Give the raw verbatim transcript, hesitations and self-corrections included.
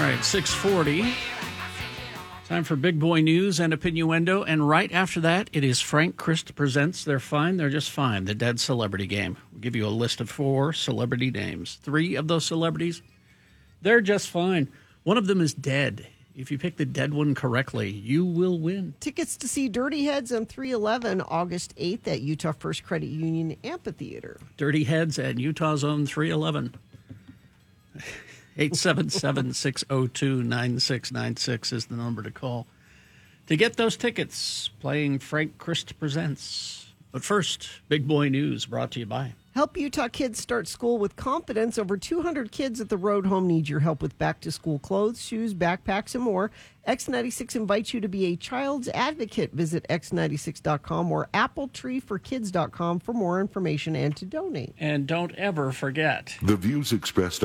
right, six forty. Time for Big Boy News and Opinioendo. And right after that, it is Frank Christ Presents They're Fine, They're Just Fine, the Dead Celebrity Game. We'll give you a list of four celebrity names. Three of those celebrities, they're just fine. One of them is dead. If you pick the dead one correctly, you will win. Tickets to see Dirty Heads on three eleven, August eighth at Utah First Credit Union Amphitheater. Dirty Heads at Utah's own three eleven. eight seven seven, six oh two, nine six nine six is the number to call to get those tickets. Playing Frank Christ Presents. But first, Big Boy News brought to you by... Help Utah kids start school with confidence. Over two hundred kids at the Road Home need your help with back-to-school clothes, shoes, backpacks, and more. X ninety-six invites you to be a child's advocate. Visit x ninety-six dot com or apple tree for kids dot com for more information and to donate. And don't ever forget... The views expressed